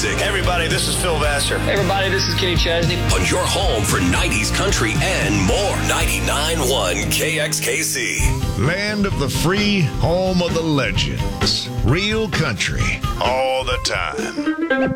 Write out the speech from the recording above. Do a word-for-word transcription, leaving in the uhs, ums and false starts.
music. Hey everybody, this is Phil Vassar. Hey everybody, this is Kenny Chesney. On your home for nineties country and more. ninety-nine point one K X K C. Land of the free, home of the legends. Real country, all the time.